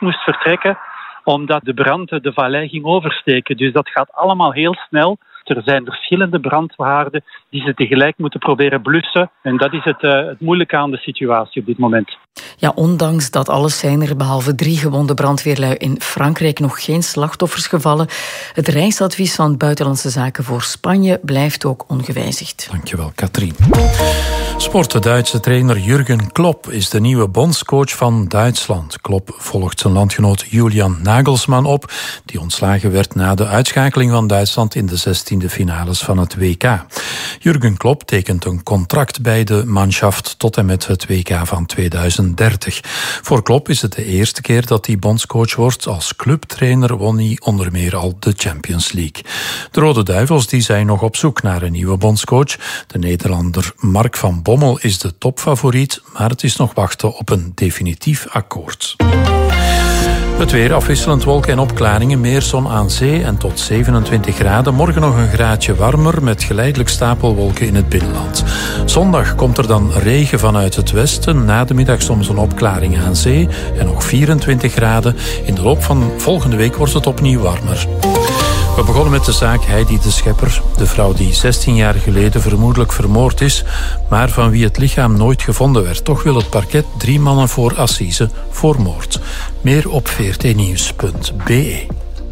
moest vertrekken omdat de brand de vallei ging oversteken. Dus dat gaat allemaal heel snel. Er zijn verschillende brandhaarden die ze tegelijk moeten proberen blussen. En dat is het moeilijke aan de situatie op dit moment. Ja, ondanks dat alles zijn er behalve 3 gewonde brandweerlui in Frankrijk nog geen slachtoffers gevallen. Het reisadvies van Buitenlandse Zaken voor Spanje blijft ook ongewijzigd. Dankjewel, Katrien. Sport. De Duitse trainer Jürgen Klopp is de nieuwe bondscoach van Duitsland. Klopp volgt zijn landgenoot Julian Nagelsmann op, die ontslagen werd na de uitschakeling van Duitsland in de 16e finales van het WK. Jürgen Klopp tekent een contract bij de Mannschaft tot en met het WK van 2030. Voor Klopp is het de eerste keer dat hij bondscoach wordt. Als clubtrainer won hij onder meer al de Champions League. De Rode Duivels die zijn nog op zoek naar een nieuwe bondscoach. De Nederlander Mark van Bommel is de topfavoriet, maar het is nog wachten op een definitief akkoord. Het weer, afwisselend wolken en opklaringen, meer zon aan zee en tot 27 graden. Morgen nog een graadje warmer met geleidelijk stapelwolken in het binnenland. Zondag komt er dan regen vanuit het westen. Na de middag soms een opklaring aan zee en nog 24 graden. In de loop van volgende week wordt het opnieuw warmer. We begonnen met de zaak Heidi de Schepper, de vrouw die 16 jaar geleden vermoedelijk vermoord is, maar van wie het lichaam nooit gevonden werd. Toch wil het parket 3 mannen voor assise voor moord. Meer op vrtnieuws.be.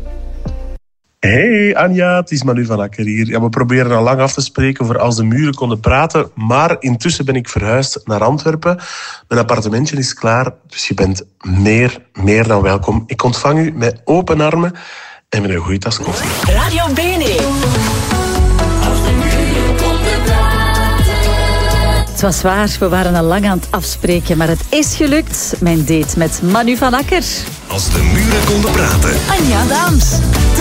Hey Anja, het is Manu van Akker hier. Ja, we proberen al lang af te spreken voor Als de Muren Konden Praten, maar intussen ben ik verhuisd naar Antwerpen. Mijn appartementje is klaar, dus je bent meer dan welkom. Ik ontvang u met open armen en met een goede tas koffie. Radio BNE. Het was waar, we waren al lang aan het afspreken, maar het is gelukt. Mijn date met Manu van Akker. Als de muren konden praten. Anja Daams.